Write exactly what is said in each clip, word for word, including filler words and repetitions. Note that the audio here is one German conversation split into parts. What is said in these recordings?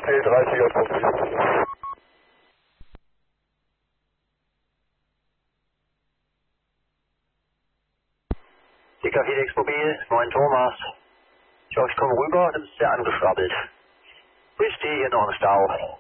T dreißiger Punkt vier. D K vier X Mobil, Moin Thomas. Ich hoffe, ich komme rüber, das ist sehr angeschrabbelt. Ich stehe hier noch im Stau.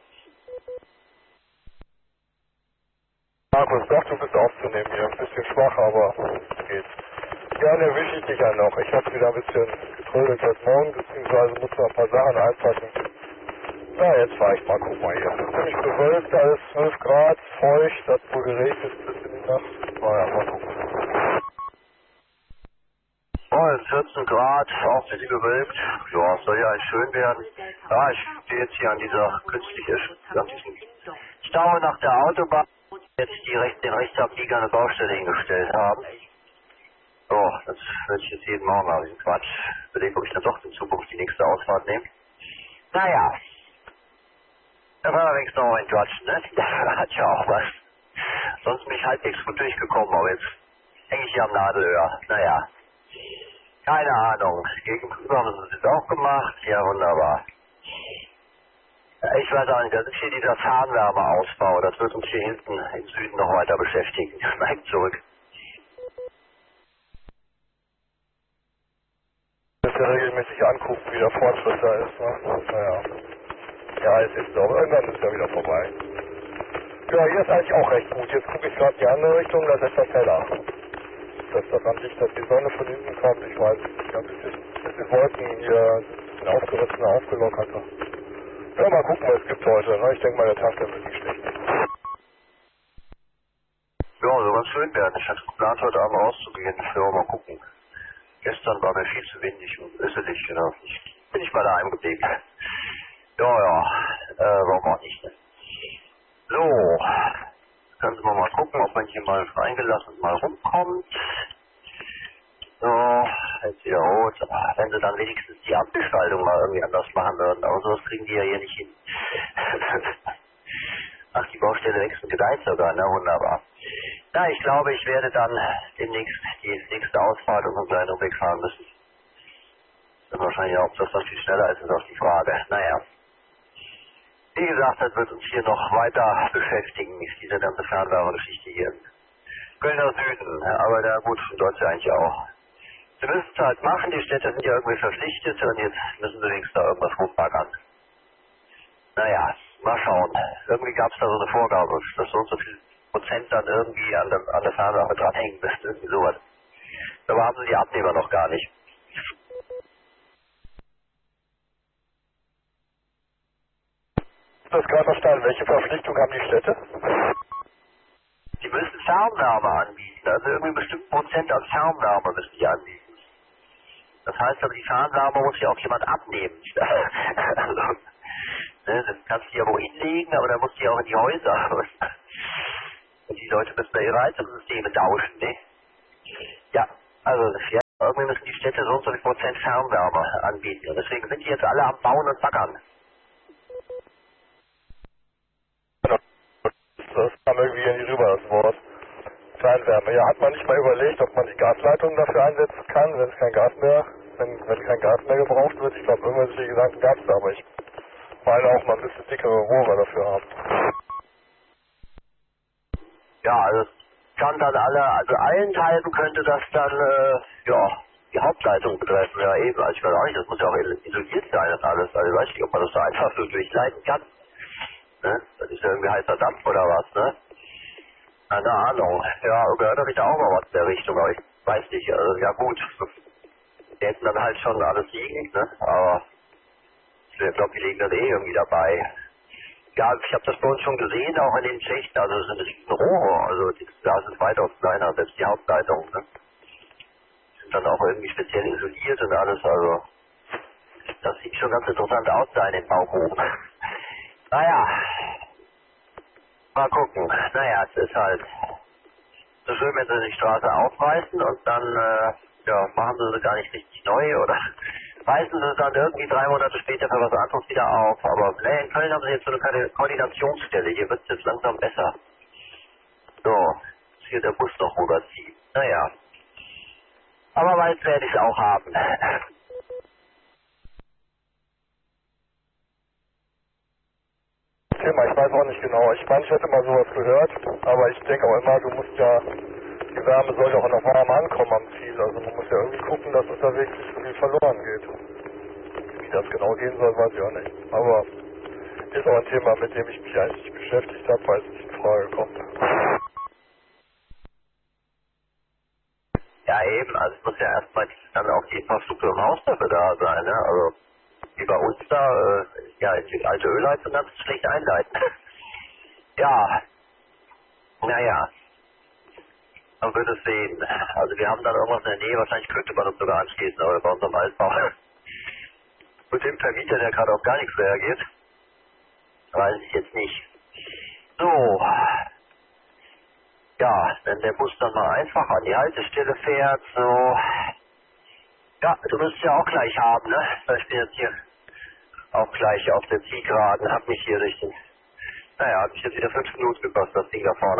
Markus, doch, du bist aufzunehmen hier. Ein bisschen schwach, aber geht. Gerne erwische ich dich ja noch. Ich habe wieder ein bisschen getrödelt heute Morgen, beziehungsweise muss noch ein paar Sachen einpassen. Na, jetzt fahre ich mal, guck mal hier. Ziemlich bewölkt, alles zwölf Grad, feucht, hat wohl geregnet bis in die Nacht. Naja, mal gucken. Oh, vierzehn Grad, auch ein bisschen bewölkt. Ja, es soll ja halt schön werden. Ja, ich stehe jetzt hier an dieser künstlich an diesem Stau nach der Autobahn. Jetzt die recht, den Rechtsabbieger eine Baustelle hingestellt haben. So, das werde ich jetzt jeden Morgen mal diesen Quatsch. Überlegen, ob ich dann doch in Zukunft die nächste Ausfahrt nehme. Naja. Da war wenigstens noch ein Quatsch, ne? Da hat ja auch was. Sonst bin ich halbwegs gut durchgekommen, aber jetzt hänge ich hier am Nadelöhr. Naja. Keine Ahnung. Gegenüber haben sie das auch gemacht. Ja, wunderbar. Ja, ich weiß auch nicht, das ist hier dieser Fernwärmeausbau. Das wird uns hier hinten im Süden noch weiter beschäftigen. Schneid zurück. Dass wir regelmäßig angucken, wie der Fortschritt da ist, ne? Naja. Ja, jetzt ist es auch. Irgendwann ist er wieder vorbei. Ja, hier ist eigentlich auch recht gut. Jetzt gucke ich gerade in die andere Richtung, da ist etwas heller. Dass daran liegt, dass die Sonne von hinten kommt, ich weiß es nicht. Ein bisschen, ein bisschen Wolken hier, ein aufgerissener, aufgelockerter. Ja, mal gucken, was es gibt heute. Ne? Ich denke mal, der Tag der wird nicht schlecht. Ja, soll ganz schön werden. Ich hatte geplant, heute Abend rauszugehen. Ja, mal gucken. Gestern war mir viel zu windig und össelig. Ja. Ich bin nicht mal daheim geblieben. Ja, ja, äh, warum auch nicht, ne? So, können wir mal gucken, ob man hier mal reingelassen mal rumkommt. So, jetzt wieder rot. Wenn sie dann wenigstens die Abgestaltung mal irgendwie anders machen würden, aber sowas kriegen die ja hier nicht hin. Ach, die Baustelle wächst und gedeiht sogar, na wunderbar. Na, ich glaube, ich werde dann demnächst die nächste Ausfahrt und einen kleinen Umweg fahren müssen. Dann wahrscheinlich auch, ob das noch viel schneller ist, ist auch die Frage. Naja. Wie gesagt, das wird uns hier noch weiter beschäftigen, diese ganze Fernwärmegeschichte hier. Kölner Süden, aber da gut, in Deutschland eigentlich auch. Sie müssen es halt machen, die Städte sind ja irgendwie verpflichtet und jetzt müssen sie wenigstens da irgendwas rumbaggern. Naja, mal schauen. Irgendwie gab es da so eine Vorgabe, dass so und so viel Prozent dann irgendwie an der, an der Fernwärme dranhängen müsste, irgendwie sowas. Aber haben sie die Abnehmer noch gar nicht. Das gerade verstanden. Welche Verpflichtung haben die Städte? Die müssen Fernwärme anbieten, also irgendwie bestimmt Prozent an Fernwärme müssen die anbieten. Das heißt aber, die Fernwärme muss ja auch jemand abnehmen. Also, ne, das kannst du ja wo hinlegen, aber dann musst du ja auch in die Häuser. Und die Leute müssen da ihre Heizungssysteme tauschen, ne? Ja, also ja, irgendwie müssen die Städte so und so viel Prozent Fernwärme anbieten. Und deswegen sind die jetzt alle am Bauen und Baggern. Das kam irgendwie hier nicht rüber, das Wort. Fernwärme. Ja, hat man nicht mal überlegt, ob man die Gasleitung dafür einsetzen kann, wenn es kein Gas mehr, wenn, wenn kein Gas mehr gebraucht wird. Ich glaube, irgendwelche Gedanken gab es da, aber ich meine auch, man müsste dickere Rohre dafür haben. Ja, also es kann dann alle, also allenthalben könnte das dann, äh, ja, die Hauptleitung betreffen. Ja eben, also ich weiß auch nicht, das muss ja auch isoliert sein und alles. Also ich weiß nicht, ob man das so einfach so durchleiten kann. Ne? Das ist ja irgendwie heißer Dampf oder was, ne? Keine Ahnung. Ja, gehört habe ich da auch mal was in der Richtung, aber ich weiß nicht. Also ja gut. Die hätten dann halt schon alles liegen, ne? Aber ich glaube, die liegen dann eh irgendwie dabei. Ja, ich habe das bei uns schon gesehen, auch in den Schächten, also es sind riesen Rohre, also die Glas ist weitaus kleiner, selbst die Hauptleitung, ne? Die sind dann auch irgendwie speziell isoliert und alles, also das sieht schon ganz interessant aus da in den Baugruben. Naja, mal gucken. Naja, es ist halt so schön, wenn sie die Straße aufreißen und dann, äh, ja, machen sie sie gar nicht richtig neu oder reißen sie dann irgendwie drei Monate später für was anderes wieder auf. Aber nee, in Köln haben sie jetzt so eine Koordinationsstelle. Hier wird es jetzt langsam besser. So, jetzt hier der Bus noch rüberziehen. Naja. Aber bald werde ich es auch haben. Thema, ich weiß auch nicht genau. Ich meine, ich hätte mal sowas gehört, aber ich denke auch immer, du musst ja, die Wärme soll ja auch noch warm ankommen am Ziel. Also man muss ja irgendwie gucken, dass unterwegs nicht so viel verloren geht. Wie das genau gehen soll, weiß ich auch nicht. Aber ist auch ein Thema, mit dem ich mich eigentlich beschäftigt habe, weil es nicht in Frage kommt. Ja eben, also es muss ja erstmal dann auch die Infrastruktur im Haus dafür da sein, ne? Also wie bei uns da, äh, ja, die alte Ölheizung ganz schlecht einleiten. Ja, naja, man wird es sehen. Also wir haben dann irgendwas in der Nähe, wahrscheinlich könnte man uns sogar anschließen, aber bei unserem Altbau. Mit dem Vermieter, der gerade auf gar nichts reagiert, weiß ich jetzt nicht. So, ja, wenn der Bus dann mal einfach an die Haltestelle fährt, so, ja, du müsstest ja auch gleich haben, ne? Ich bin jetzt hier auch gleich auf der Zielgeraden, hab mich hier durch den, naja, hat mich jetzt wieder fünf Minuten gekostet, das Ding da vorne.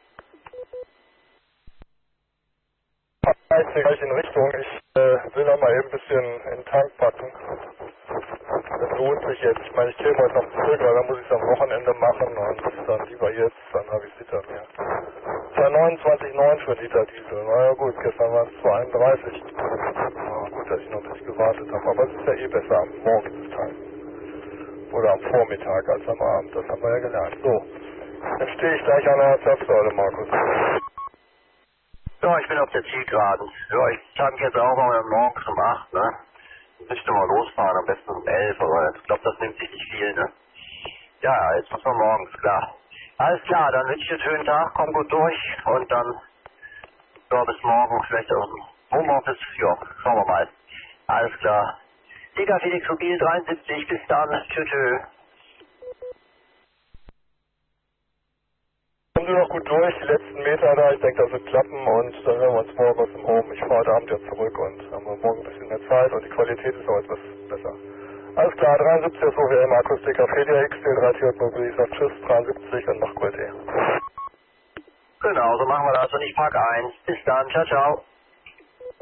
Ich weiß hier gleich in Richtung, ich äh, will noch mal eben ein bisschen in den Tank packen. Das lohnt sich jetzt. Ich meine, ich käme heute noch zurück, weil dann muss ich es am Wochenende machen und dann lieber jetzt, dann habe ich es hinter mir. zwei neunundzwanzig Komma neun für einen Liter Diesel. Na ja gut, gestern waren es zwei einunddreißig. Ja, gut, dass ich noch ein bisschen gewartet habe, aber es ist ja eh besser am Morgen des Tages. Oder am Vormittag als am Abend, das haben wir ja gelernt. So, dann stehe ich gleich an der Zapfsäule, Markus. Ja, ich bin auf der Zielgeraden. Ja, ich tanke jetzt auch mal morgens um acht, ne? Müsste mal losfahren, am besten um elf, aber ich glaube, das nimmt sich nicht viel, ne? Ja, jetzt muss man morgens, klar. Alles klar, dann wünsche ich dir einen schönen Tag, komm gut durch und dann, ja, bis morgen, vielleicht auch im Homeoffice, ja, schauen wir mal. Alles klar. Digga, Felix Mobil dreiundsiebzig, bis dann, tschö tschö. Kommen Sie noch gut durch, die letzten Meter da, ich denke, das wird klappen und dann hören wir uns morgen aus dem Home. Ich fahre heute Abend ja zurück und haben wir morgen ein bisschen mehr Zeit und die Qualität ist auch etwas besser. Alles klar, dreiundsiebzig ist O W M Akustik auf Fedia X, D drei T Mobil, ich sag tschüss, dreiundsiebzig und mach gut, ey. Genau, so machen wir das und ich pack eins. Bis dann, ciao, ciao.